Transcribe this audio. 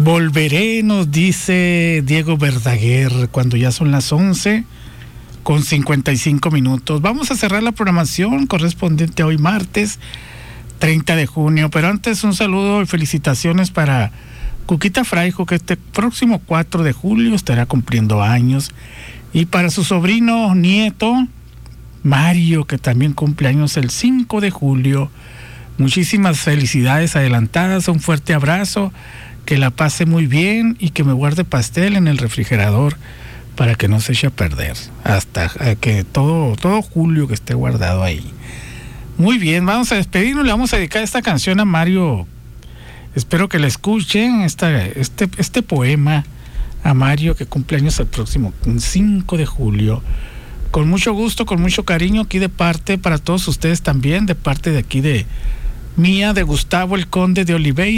Volveré, nos dice Diego Verdaguer, cuando ya son las 11:55. Vamos a cerrar la programación correspondiente a hoy martes 30 de junio, pero antes un saludo y felicitaciones para Cuquita Fraijo, que este próximo 4 de julio estará cumpliendo años, y para su sobrino nieto Mario, que también cumple años el 5 de julio. Muchísimas felicidades adelantadas, un fuerte abrazo, que la pase muy bien y que me guarde pastel en el refrigerador para que no se eche a perder hasta que todo julio que esté guardado ahí. Muy bien, vamos a despedirnos, le vamos a dedicar esta canción a Mario. Espero que la escuchen, este poema a Mario, que cumple años el próximo 5 de julio. Con mucho gusto, con mucho cariño, aquí de parte para todos ustedes también, de parte de aquí de mía, de Gustavo el Conde de Oliveira.